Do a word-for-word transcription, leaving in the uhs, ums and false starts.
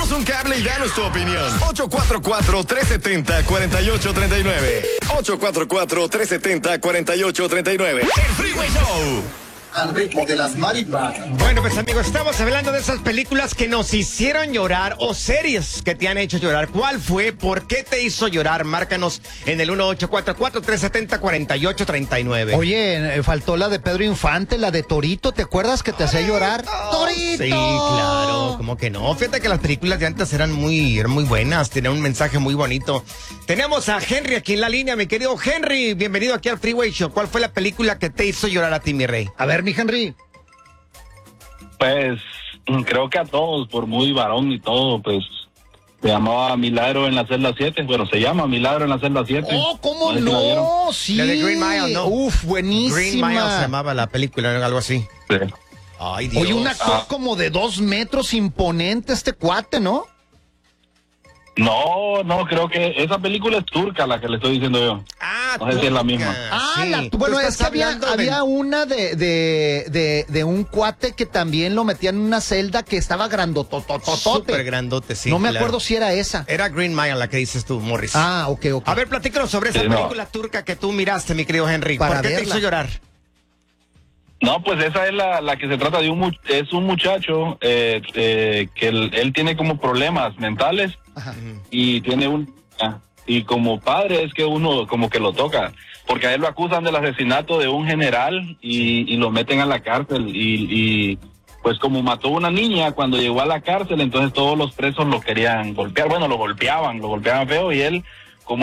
Préstanos un cable y danos tu opinión. ocho cuatro cuatro, tres siete cero, cuatro ocho tres nueve. ocho cuatro cuatro, tres siete cero, cuatro ocho tres nueve. El Freeway Show. Al ritmo de las mariposas. Bueno, pues amigos, estamos hablando de esas películas que nos hicieron llorar o series que te han hecho llorar. ¿Cuál fue? ¿Por qué te hizo llorar? Márcanos en el uno ocho cuatro cuatro, tres siete cero, cuatro ocho tres nueve. Oye, faltó la de Pedro Infante, la de Torito, ¿te acuerdas que te hacía llorar? ¡Torito! Sí, claro, como que no. Fíjate que las películas de antes eran muy, eran muy buenas, tenían un mensaje muy bonito. Tenemos a Henry aquí en la línea, mi querido Henry. Bienvenido aquí al Freeway Show. ¿Cuál fue la película que te hizo llorar a ti, mi rey? A ver, mi Henry. Pues creo que a todos, por muy varón y todo, pues se llamaba Milagro en la celda siete. Bueno, se llama Milagro en la celda siete. Oh, ¿cómo No sé si la vieron. no? Sí. La de Green Mile, ¿no? Uf, buenísima. Green Mile se llamaba la película, ¿no? Algo así. Sí. Ay, Dios. Oye, un actor Ah. como de dos metros, imponente este cuate, ¿no? No, no, creo que esa película es turca, la que le estoy diciendo yo. Ah, No sé si es la turca. misma. Ah, Sí. la- Tú bueno, estás es que había, hablando de- había una de, de, de, de un cuate que también lo metían en una celda que estaba Súper grandotototote. grandote, sí. No me claro. acuerdo si era esa. Era Green Mile la que dices tú, Morris. Ah, ok, ok. A ver, platícanos sobre esa Sí, no. película turca que tú miraste, mi querido Henry. Para ¿Por qué te verla. hizo llorar? No, pues esa es la, la que se trata de un mu- es un muchacho eh, eh, que él, él tiene como problemas mentales Ajá. y tiene un ah, y como padre es que uno como que lo toca, porque a él lo acusan del asesinato de un general y, y lo meten a la cárcel y, y pues como mató a una niña cuando llegó a la cárcel, entonces todos los presos lo querían golpear, bueno, lo golpeaban, lo golpeaban feo y él